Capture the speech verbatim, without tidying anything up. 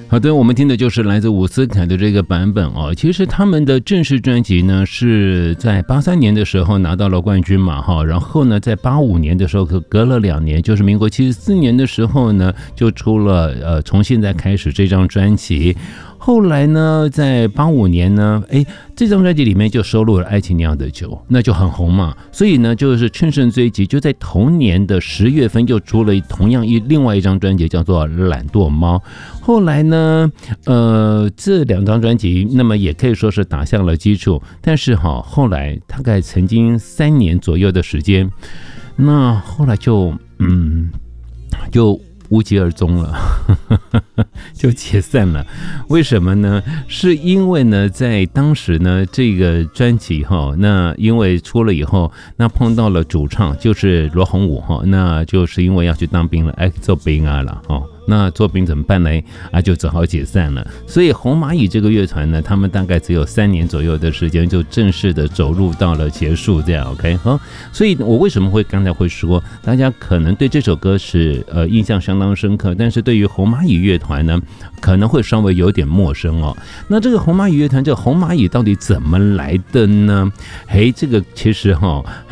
好的，我们听的就是来自伍思凯的这个版本哦。其实他们的正式专辑呢是在八三年的时候拿到了冠军嘛哈，然后呢在八五年的时候隔了两年，就是民国七十四年的时候呢就出了呃从现在开始这张专辑。后来呢，在八五年呢，哎，这张专辑里面就收录了《爱情酿的酒》，那就很红嘛。所以呢，就是乘胜追击，就在同年的十月份又出了同样一另外一张专辑，叫做《懒惰猫》。后来呢，呃，这两张专辑，那么也可以说是打下了基础。但是哈，后来大概曾经三年左右的时间，那后来就嗯，就。无疾而终了就解散了。为什么呢？是因为呢在当时呢这个专辑哈，那因为出了以后，那碰到了主唱就是罗红武哈，那就是因为要去当兵了，哎做兵啊了哈。那做兵怎么办呢？啊，就只好解散了。所以红蚂蚁这个乐团呢，他们大概只有三年左右的时间，就正式的走入到了结束，这样 OK 好。所以我为什么会刚才会说，大家可能对这首歌是呃印象相当深刻，但是对于红蚂蚁乐团呢，可能会稍微有点陌生哦。那这个红蚂蚁乐团，这个红蚂蚁到底怎么来的呢？嘿，这个其实哈、哦、